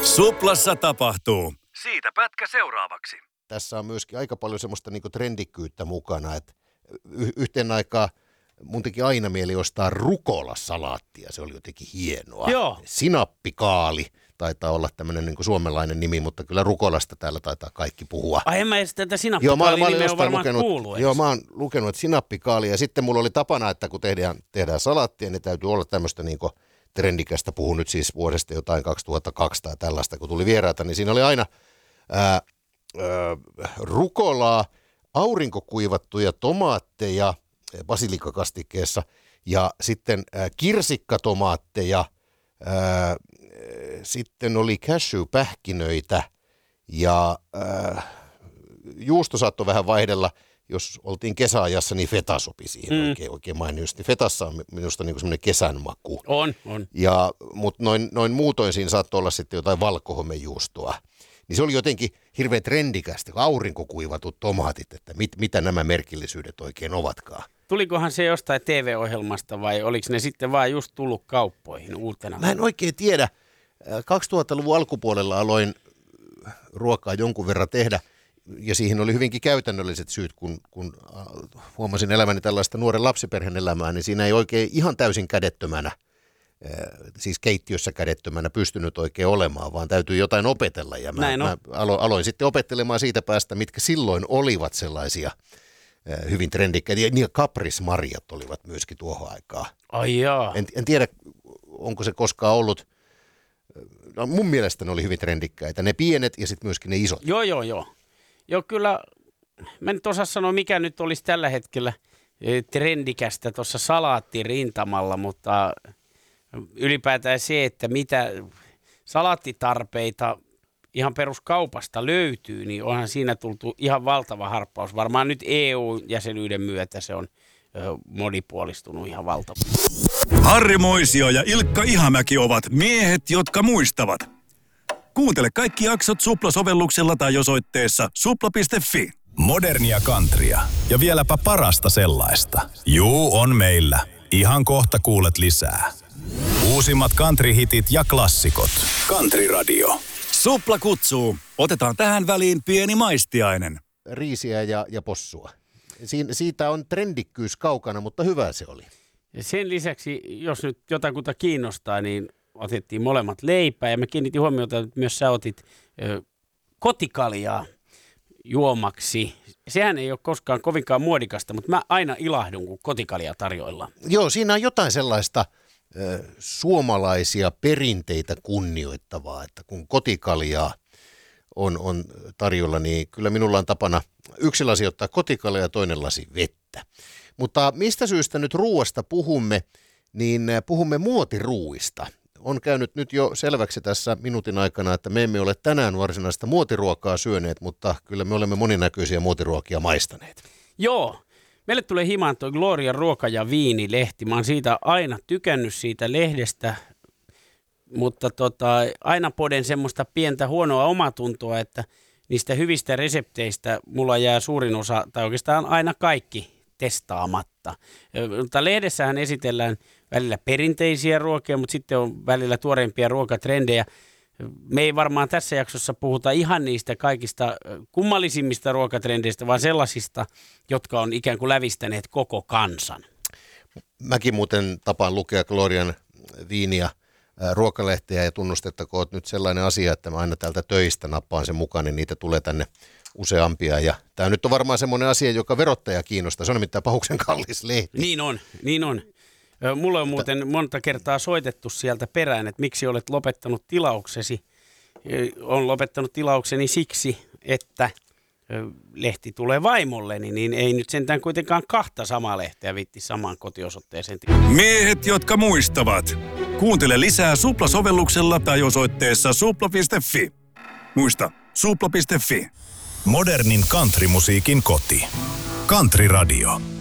Suplassa tapahtuu. Siitä pätkä seuraavaksi. Tässä on myöskin aika paljon semmoista niinku trendikkyyttä mukana, että yhteen aikaan mun teki aina mieli ostaa rukolasalaattia, se oli jotenkin hienoa. Joo. Sinappikaali taitaa olla tämmöinen niinku suomalainen nimi, mutta kyllä rukolasta täällä taitaa kaikki puhua. Ai en mä edes tätä sinappikaali-nimeä on varmaan kuullut. Joo, mä oon lukenut, että sinappikaali, ja sitten mulla oli tapana, että kun tehdään salaattia, niin täytyy olla tämmöistä niinku trendikästä, puhun nyt siis vuodesta jotain 2002 tai tällaista, kun tuli vieraita, niin siinä oli aina rukolaa, aurinkokuivattuja tomaatteja basilikakastikkeessa ja sitten kirsikkatomaatteja, sitten oli cashew-pähkinöitä ja juusto saattoi vähän vaihdella. Jos oltiin kesäajassa, niin feta sopi siihen oikein mainiosti. Fetassa on minusta niin semmoinen kesän maku. On. Mutta noin muutoin siinä saattoi olla sitten jotain valkohomejuustoa. Niin se oli jotenkin hirveän trendikästä, aurinkokuivatut tomaatit, että mitä nämä merkillisyydet oikein ovatkaan. Tulikohan se jostain TV-ohjelmasta vai oliko ne sitten vaan just tullut kauppoihin uutena? Mä en oikein tiedä. 2000-luvun alkupuolella aloin ruokaa jonkun verran tehdä. Ja siihen oli hyvinkin käytännölliset syyt, kun huomasin elämäni tällaista nuoren lapsiperheen elämää, niin siinä ei oikein ihan täysin kädettömänä, siis keittiössä kädettömänä pystynyt oikein olemaan, vaan täytyy jotain opetella. Ja mä aloin sitten opettelemaan siitä päästä, mitkä silloin olivat sellaisia hyvin trendikkäitä. Ja niin kaprismarjat olivat myöskin tuohon aikaan. Ai jaa. En tiedä, onko se koskaan ollut, no mun mielestä ne oli hyvin trendikkäitä. Ne pienet ja sitten myöskin ne isot. Joo. Joo, kyllä, mä nyt osaa sanoa, mikä nyt olisi tällä hetkellä trendikästä tuossa salaattirintamalla, mutta ylipäätään se, että mitä salaattitarpeita ihan peruskaupasta löytyy, niin onhan siinä tultu ihan valtava harppaus. Varmaan nyt EU-jäsenyyden myötä se on monipuolistunut ihan valtavasti. Harri Moisio ja Ilkka Ihamäki ovat miehet, jotka muistavat. Kuuntele kaikki jaksot Supla-sovelluksella tai osoitteessa supla.fi. Modernia countrya ja vieläpä parasta sellaista. Juu, on meillä. Ihan kohta kuulet lisää. Uusimmat country-hitit ja klassikot. Country Radio. Supla kutsuu. Otetaan tähän väliin pieni maistiainen. Riisiä ja possua. Siitä on trendikkyys kaukana, mutta hyvä se oli. Ja sen lisäksi, jos nyt jotakuta kiinnostaa, niin otettiin molemmat leipää ja mä kiinnitin huomiota, että myös sä otit kotikaljaa juomaksi. Sehän ei ole koskaan kovinkaan muodikasta, mutta mä aina ilahdun, kun kotikaljaa tarjoillaan. Joo, siinä on jotain sellaista suomalaisia perinteitä kunnioittavaa, että kun kotikaljaa on tarjolla, niin kyllä minulla on tapana yksi lasi ottaa kotikaljaa ja toinen lasi vettä. Mutta mistä syystä nyt ruuasta puhumme, niin puhumme muotiruuista. On käynyt nyt jo selväksi tässä minuutin aikana, että me emme ole tänään varsinaista muotiruokaa syöneet, mutta kyllä me olemme moninäköisiä muotiruokia maistaneet. Joo, meille tulee himaan tuo Gloria ruoka- ja viinilehti. Mä oon siitä aina tykännyt siitä lehdestä, mutta aina poden semmoista pientä huonoa omatuntoa, että niistä hyvistä resepteistä mulla jää suurin osa, tai oikeastaan aina kaikki testaamatta. Mutta lehdessähän esitellään välillä perinteisiä ruokia, mutta sitten on välillä tuoreimpia ruokatrendejä. Me ei varmaan tässä jaksossa puhuta ihan niistä kaikista kummallisimmista ruokatrendeistä, vaan sellaisista, jotka on ikään kuin lävistäneet koko kansan. Mäkin muuten tapaan lukea Glorian viiniä ruokalehteä ja tunnustettakoon nyt sellainen asia, että mä aina täältä töistä nappaan sen mukaan, niin niitä tulee tänne useampia. Ja tämä nyt on varmaan semmoinen asia, joka verottaja kiinnostaa. Se on nimittäin pahuksen kallis lehti. Niin on. Mulla on muuten monta kertaa soitettu sieltä perään, että miksi olet lopettanut tilauksesi. Olen lopettanut tilaukseni siksi, että lehti tulee vaimolleni, niin ei nyt sentään kuitenkaan kahta samaa lehteä viitti samaan kotiosoitteeseen. Miehet, jotka muistavat. Kuuntele lisää Supla-sovelluksella tai osoitteessa supla.fi. Muista, supla.fi. Modernin countrymusiikin koti. Country Radio.